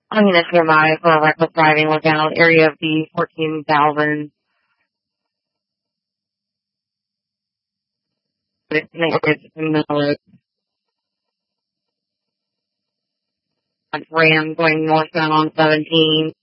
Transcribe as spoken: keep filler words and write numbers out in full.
I mean, it's nearby for a reckless driving lookout area of the fourteen thousand. It's in the area of the middle of Ram going northbound on seventeen.